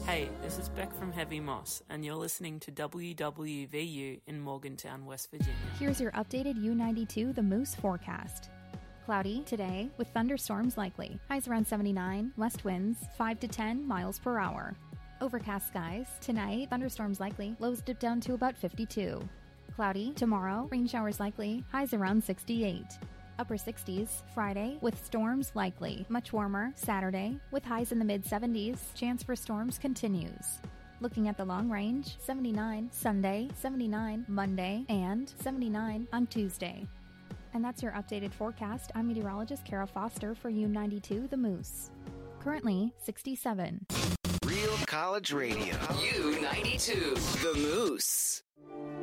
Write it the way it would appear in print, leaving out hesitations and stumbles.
Hey, this is Beck from Heavy Moss, and you're listening to WWVU in Morgantown, West Virginia. Here's your updated U92 The Moose forecast. Cloudy today with thunderstorms likely. Highs around 79, west winds 5 to 10 miles per hour. Overcast skies tonight, thunderstorms likely. Lows dip down to about 52. Cloudy tomorrow, rain showers likely. Highs around 68. Upper 60s Friday with storms likely. Much warmer Saturday with highs in the mid-70s. Chance for storms continues. Looking at the long range, 79 Sunday, 79 Monday, and 79 on Tuesday. And that's your updated forecast. I'm meteorologist Kara Foster for U92 The Moose. Currently 67. Real College Radio. U92 The Moose.